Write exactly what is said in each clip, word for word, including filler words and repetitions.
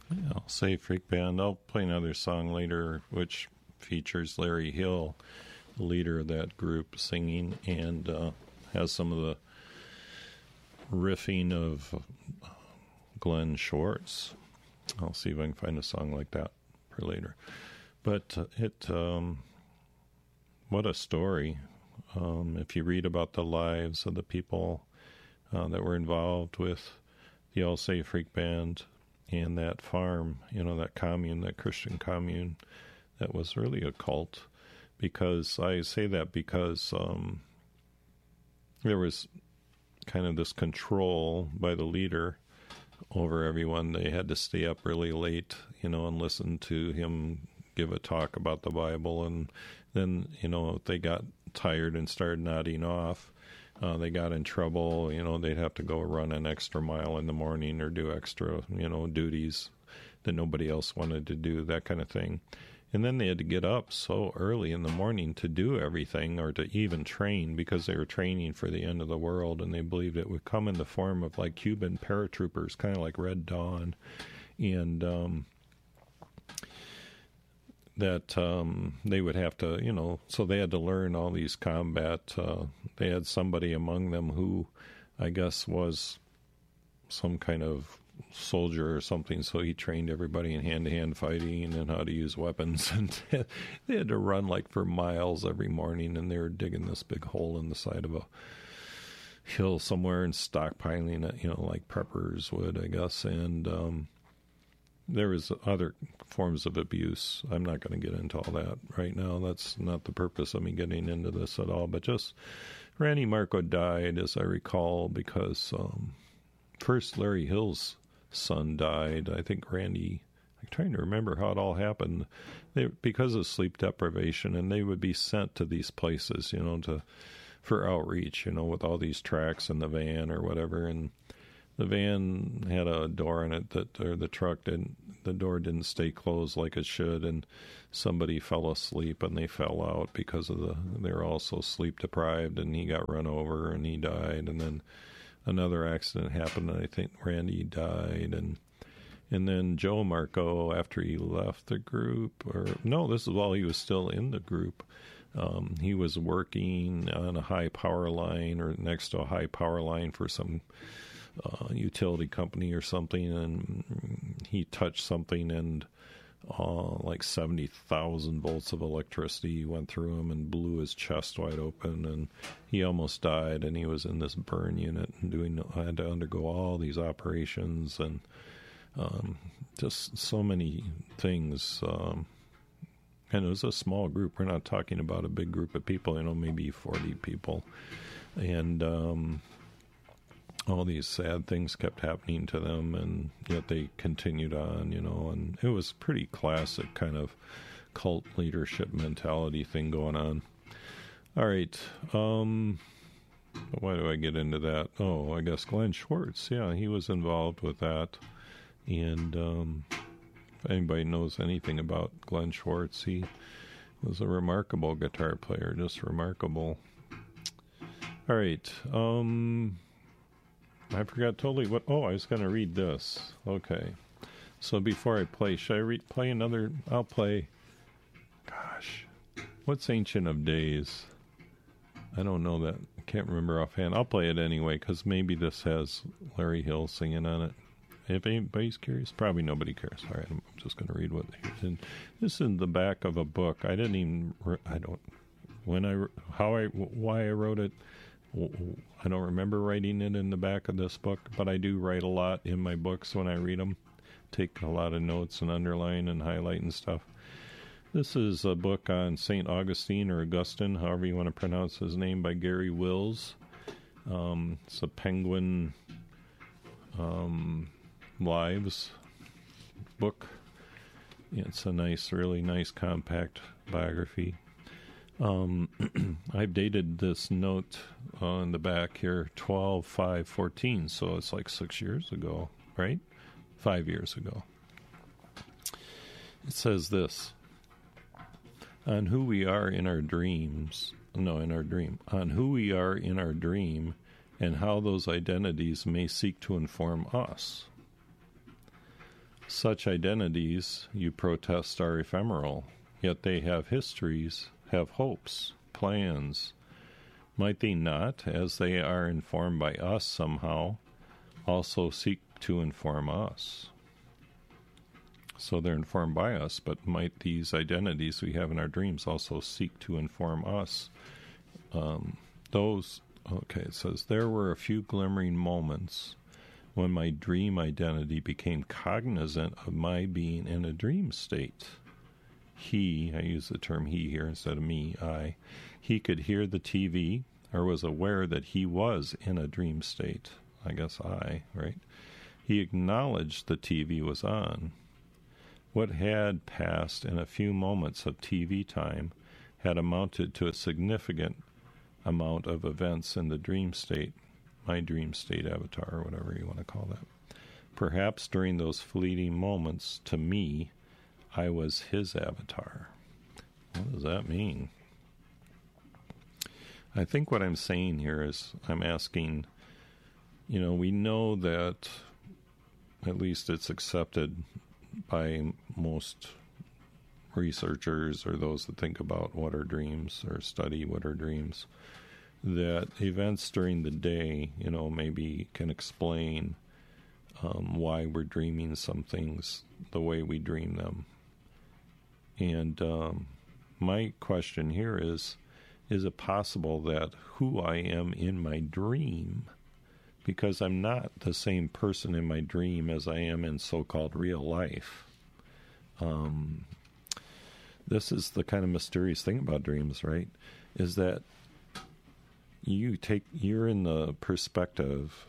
Yeah, I'll say Freak Band. I'll play another song later, which features Larry Hill, the leader of that group, singing, and uh, has some of the riffing of Glenn Schwartz. I'll see if I can find a song like that for later. But uh, it, um, what a story. Um, if you read about the lives of the people uh, that were involved with the All Say Freak Band and that farm, you know, that commune, that Christian commune, that was really a cult. Because I say that because um, there was kind of this control by the leader over everyone. They had to stay up really late, you know, and listen to him give a talk about the Bible. And then, you know, if they got tired and started nodding off, uh, they got in trouble. You know, they'd have to go run an extra mile in the morning or do extra, you know, duties that nobody else wanted to do, that kind of thing. And then they had to get up so early in the morning to do everything, or to even train, because they were training for the end of the world, and they believed it would come in the form of like Cuban paratroopers, kind of like Red Dawn. And um, that um, they would have to, you know, so they had to learn all these combat. Uh, they had somebody among them who I guess was some kind of soldier or something, so he trained everybody in hand-to-hand fighting and how to use weapons. And they had to run like for miles every morning, and they were digging this big hole in the side of a hill somewhere and stockpiling it, you know, like preppers would, I guess. And um, there was other forms of abuse. I'm not going to get into all that right now. That's not the purpose of me getting into this at all. But just Randy Marco died, as I recall, because um, first Larry Hill's son died. I think Randy, I'm trying to remember how it all happened. They, because of sleep deprivation, and they would be sent to these places, you know, to for outreach, you know, with all these tracks in the van or whatever. And the van had a door in it that, or the truck didn't, the door didn't stay closed like it should, and somebody fell asleep and they fell out because of the, they were also sleep deprived, and he got run over and he died. And then another accident happened, and I think Randy died. And and then Joe Marco, after he left the group, or no, this is while he was still in the group, um, he was working on a high power line, or next to a high power line for some uh, utility company or something, and he touched something, and Uh, like seventy thousand volts of electricity went through him and blew his chest wide open, and he almost died. And he was in this burn unit and doing, had to undergo all these operations, and um, just so many things. Um, and it was a small group. We're not talking about a big group of people, you know, maybe forty people. And um, all these sad things kept happening to them, and yet they continued on, you know, and it was pretty classic kind of cult leadership mentality thing going on. All right. Um, why do I get into that? Oh, I guess Glenn Schwartz. Yeah, he was involved with that. And um, if anybody knows anything about Glenn Schwartz, he was a remarkable guitar player, just remarkable. All right. Um... I forgot totally what... Oh, I was going to read this. Okay. So before I play, should I re- play another... I'll play... Gosh. What's Ancient of Days? I don't know that. I can't remember offhand. I'll play it anyway, because maybe this has Larry Hill singing on it. If anybody's curious, probably nobody cares. All right, I'm just going to read what... And this is in the back of a book. I didn't even... I don't... When I... How I... Why I wrote it... I don't remember writing it in the back of this book, but I do write a lot in my books when I read them. Take a lot of notes and underline and highlight and stuff. This is a book on Saint Augustine, or Augustine, however you want to pronounce his name, by Gary Wills. Um, it's a Penguin um, Lives book. It's a nice, really nice, compact biography. Um, I've dated this note on the back here, twelve five fourteen, so it's like six years ago, right? Five years ago. It says this: on who we are in our dreams, no, in our dream, on who we are in our dream, and how those identities may seek to inform us. Such identities, you protest, are ephemeral, yet they have histories, have hopes, plans. Might they not, as they are informed by us somehow, also seek to inform us? So they're informed by us, but might these identities we have in our dreams also seek to inform us? Um, those, okay, it says, there were a few glimmering moments when my dream identity became cognizant of my being in a dream state. He, I use the term he here instead of me, I, he could hear the T V or was aware that he was in a dream state. I guess I, right? He acknowledged the T V was on. What had passed in a few moments of T V time had amounted to a significant amount of events in the dream state, my dream state avatar, or whatever you want to call that. Perhaps during those fleeting moments, to me, I was his avatar. What does that mean? I think what I'm saying here is I'm asking, you know, we know that, at least it's accepted by most researchers or those that think about what are dreams or study what are dreams, that events during the day, you know, maybe can explain um, why we're dreaming some things the way we dream them. And um, my question here is, is it possible that who I am in my dream, because I'm not the same person in my dream as I am in so-called real life. Um, this is the kind of mysterious thing about dreams, right? Is that you take, you're in the perspective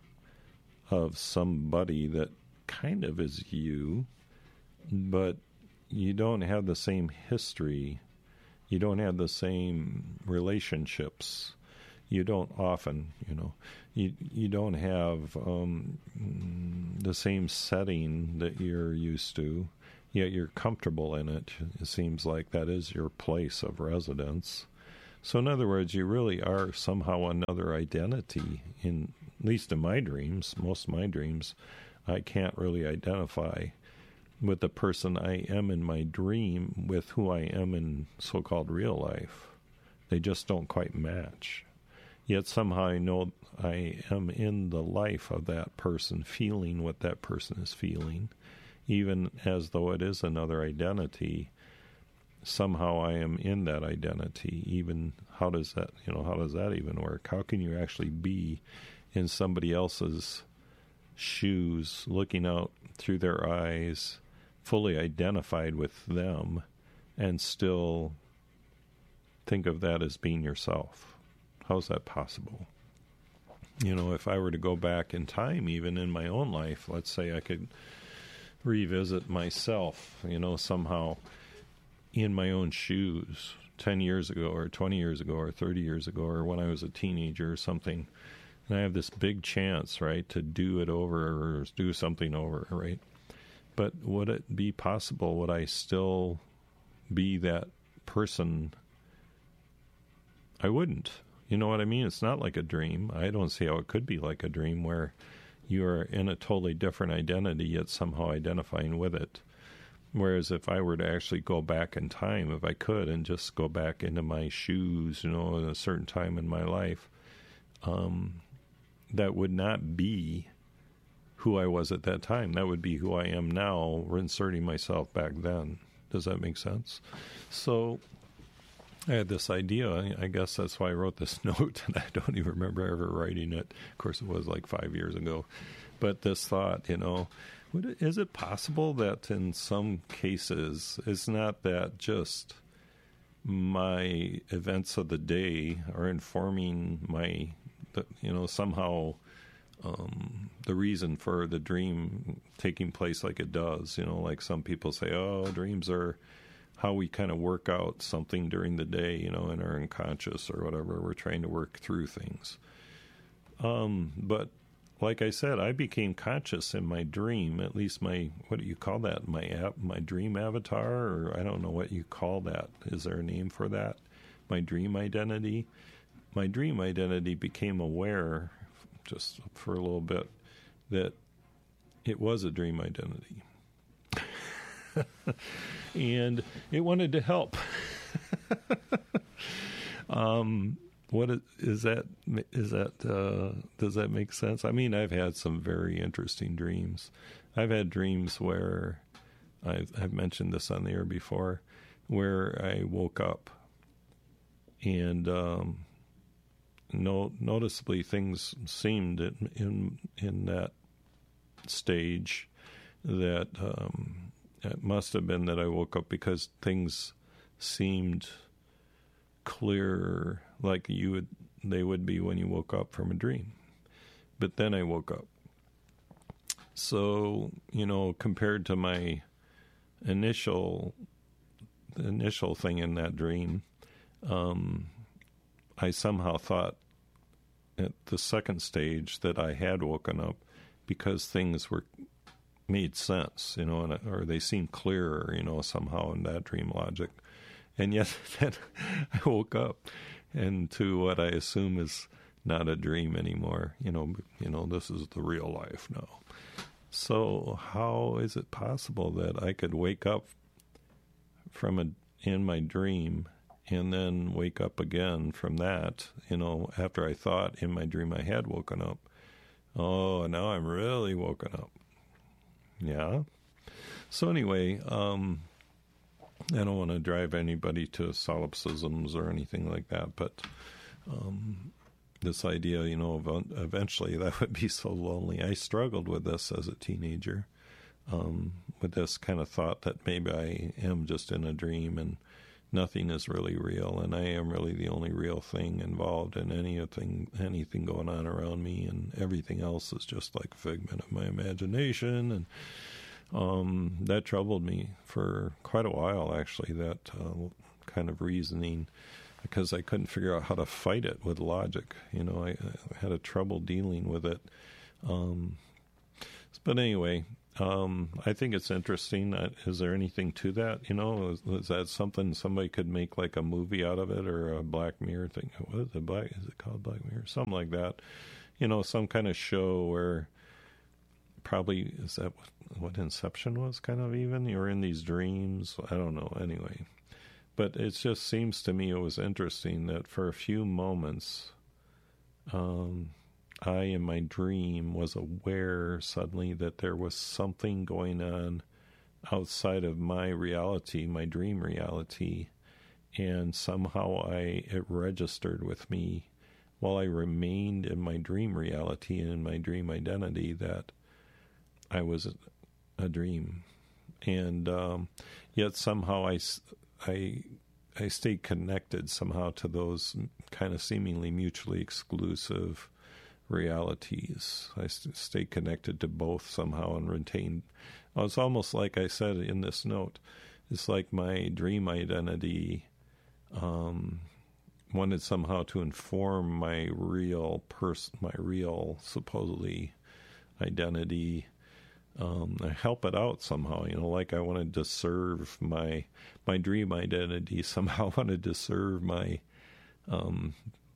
of somebody that kind of is you, but you don't have the same history. You don't have the same relationships. You don't often, you know, you you don't have um, the same setting that you're used to, yet you're comfortable in it. It seems like that is your place of residence. So in other words, you really are somehow another identity. In at least in my dreams, most of my dreams, I can't really identify with the person I am in my dream with who I am in so-called real life. They just don't quite match. Yet somehow I know I am in the life of that person, feeling what that person is feeling, even as though it is another identity. Somehow I am in that identity. Even how does that, you know, how does that even work? How can you actually be in somebody else's shoes, looking out through their eyes, fully identified with them, and still think of that as being yourself? How's that possible? You know, if I were to go back in time, even in my own life, let's say I could revisit myself, you know, somehow in my own shoes ten years ago or twenty years ago or thirty years ago or when I was a teenager or something, and I have this big chance, right, to do it over or do something over, right? But would it be possible, would I still be that person? I wouldn't. You know what I mean? It's not like a dream. I don't see how it could be like a dream where you are in a totally different identity, yet somehow identifying with it. Whereas if I were to actually go back in time, if I could, and just go back into my shoes, you know, at a certain time in my life, um, that would not be who I was at that time. That would be who I am now, inserting myself back then. Does that make sense? So I had this idea. I guess that's why I wrote this note, and I don't even remember ever writing it. Of course, it was like five years ago. But this thought, you know, would it, is it possible that in some cases, it's not that just my events of the day are informing my, you know, somehow um, the reason for the dream taking place like it does? You know, like some people say, oh, dreams are how we kind of work out something during the day, you know, in our unconscious or whatever. We're trying to work through things. Um, but like I said, I became conscious in my dream, at least my, what do you call that? My app, my dream avatar, or I don't know what you call that. Is there a name for that? My dream identity? My dream identity became aware, just for a little bit, that it was a dream identity. and it wanted to help. um, what is, is that? Is that? Uh, does that make sense? I mean, I've had some very interesting dreams. I've had dreams where I've, I've mentioned this on the air before, where I woke up and um, no, noticeably things seemed in in, in that stage that um, it must have been that I woke up because things seemed clearer, like you would they would be when you woke up from a dream. But then I woke up. So, you know, compared to my initial the initial thing in that dream, um, I somehow thought at the second stage that I had woken up because things were made sense, you know, and, or they seemed clearer, you know, somehow in that dream logic. And yet then I woke up and to what I assume is not a dream anymore. You know, you know, this is the real life now. So how is it possible that I could wake up from a in my dream and then wake up again from that, you know, after I thought in my dream I had woken up? Oh, now I'm really woken up. Yeah. So anyway, um, I don't want to drive anybody to solipsisms or anything like that, but um, this idea, you know, of eventually that would be so lonely. I struggled with this as a teenager, um, with this kind of thought that maybe I am just in a dream and nothing is really real, and I am really the only real thing involved in anything, anything going on around me, and everything else is just like a figment of my imagination. And um, that troubled me for quite a while, actually, that uh, kind of reasoning, because I couldn't figure out how to fight it with logic. You know, I, I had a trouble dealing with it. Um, but anyway, um, I think it's interesting. Uh, is there anything to that? You know, is, is that something somebody could make like a movie out of it, or a Black Mirror thing? What is it? Black? Is it called Black Mirror? Something like that. You know, some kind of show where probably is that what, what Inception was kind of even? You're in these dreams. I don't know. Anyway. But it just seems to me it was interesting that for a few moments, um, I, in my dream, was aware suddenly that there was something going on outside of my reality, my dream reality, and somehow I it registered with me while I remained in my dream reality and in my dream identity that I was a, a dream. And um, yet somehow I... I I stayed connected somehow to those kind of seemingly mutually exclusive realities. I st- stayed connected to both somehow and retained. Well, it's almost like I said in this note, it's like my dream identity um, wanted somehow to inform my real person, my real supposedly identity. Um, I help it out somehow, you know, like I wanted to serve my my dream identity, somehow wanted to serve my um,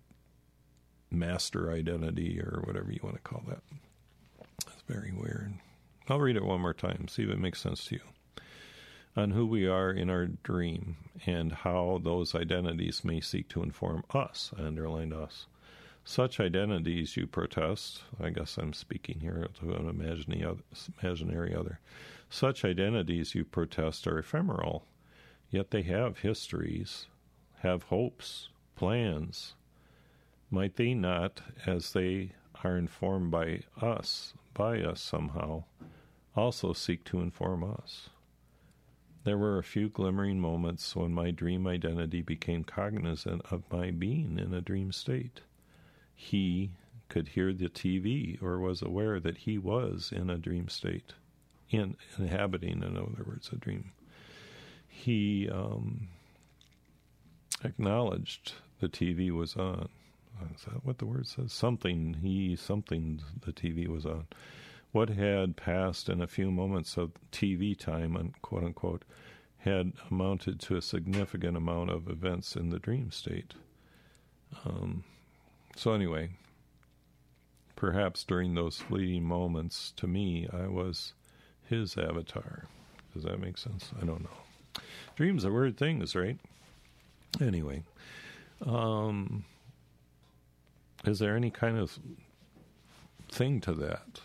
master identity, or whatever you want to call that. It's very weird. I'll read it one more time, see if it makes sense to you. On who we are in our dream and how those identities may seek to inform us, I underlined us. Such identities you protest, I guess I'm speaking here to an imaginary other. Such identities you protest are ephemeral, yet they have histories, have hopes, plans. Might they not, as they are informed by us, by us somehow, also seek to inform us? There were a few glimmering moments when my dream identity became cognizant of my being in a dream state. He could hear the T V, or was aware that he was in a dream state, in inhabiting, in other words, a dream. He um, acknowledged the T V was on. Is that what the word says? Something, he, something, the T V was on. What had passed in a few moments of T V time, quote unquote, had amounted to a significant amount of events in the dream state. Um, So anyway, perhaps during those fleeting moments, to me, I was his avatar. Does that make sense? I don't know. Dreams are weird things, right? Anyway, um, is there any kind of thing to that?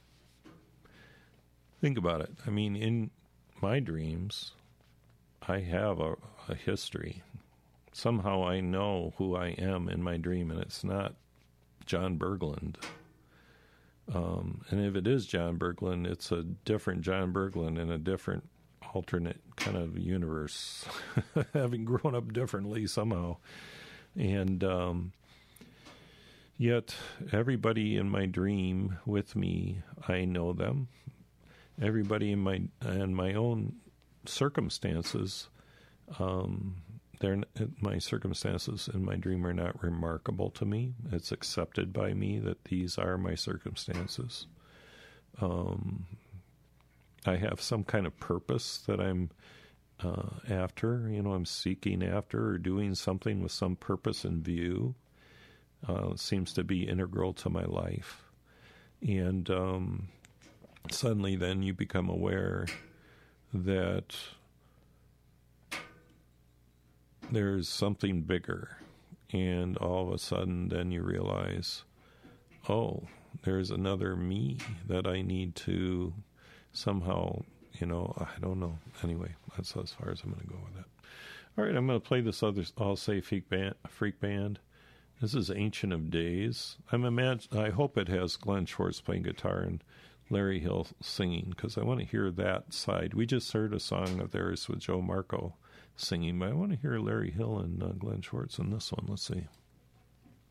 Think about it. I mean, in my dreams, I have a, a history. Somehow I know who I am in my dream, and it's not John Berglund. Um, and if it is John Berglund, it's a different John Berglund in a different alternate kind of universe, having grown up differently somehow. And um, yet everybody in my dream with me, I know them. Everybody in my in my own circumstances, um, they're my circumstances in my dream are not remarkable to me. It's accepted by me that these are my circumstances. Um, I have some kind of purpose that I'm uh, after. You know, I'm seeking after or doing something with some purpose in view. Uh, it seems to be integral to my life. And um, suddenly then you become aware that there's something bigger, and all of a sudden then you realize, oh, there's another me that I need to somehow, you know, I don't know. Anyway, that's as far as I'm going to go with it. All right, I'm going to play this other All Say Freak Band. Freak band. This is Ancient of Days. I'm imagine. I hope it has Glenn Schwartz playing guitar and Larry Hill singing, because I want to hear that side. We just heard a song of theirs with Joe Marco singing, but I want to hear Larry Hill and uh, Glenn Schwartz in this one. Let's see.